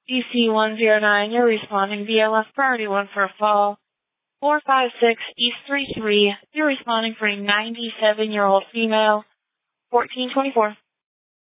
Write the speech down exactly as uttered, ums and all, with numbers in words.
D C one zero nine, you're responding via left priority one for a fall. four five six East three three, you're responding for a ninety-seven-year-old female. fourteen twenty-four.